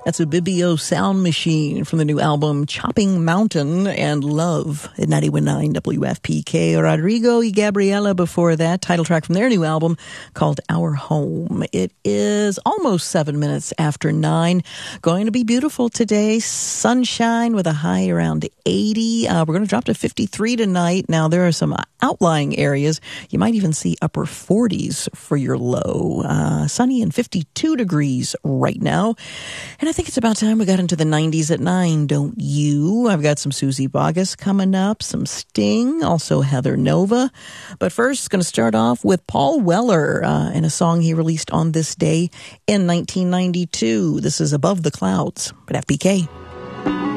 That's a Bibio Sound Machine from the new album Chopping Mountain and Love at 91.9 WFPK. Rodrigo y Gabriela before that, title track from their new album called Our Home. It is almost 7 minutes after 9. Going to be beautiful today. Sunshine with a high around 80. We're going to drop to 53 tonight. Now, there are some outlying areas. You might even see upper 40s for your low. Sunny and 52 degrees right now. And I think it's about time we got into the 90s at 9, don't you? I've got some Susie Boggess coming up, some Sting, also Heather Nova. But first, going to start off with Paul Weller and a song he released on this day in 1992. This is Above the Clouds at FPK.